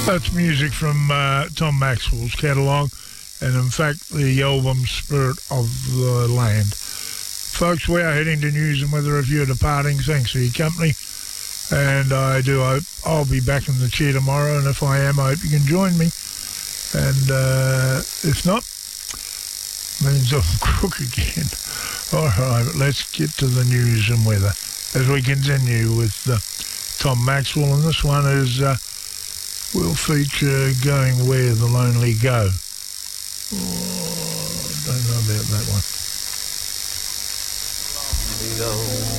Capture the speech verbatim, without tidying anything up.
That's music from uh, Tom Maxwell's catalogue, and in fact the album Spirit of the Land. Folks, we are heading to news and weather review departing. Thanks for your company, and I do hope I'll be back in the chair tomorrow, and if I am, I hope you can join me, and uh, if not, means I'm crook again. All right, let's get to the news and weather as we continue with uh, Tom Maxwell, and this one is uh, will feature Going Where the Lonely Go. Oh, don't know about that one. Go.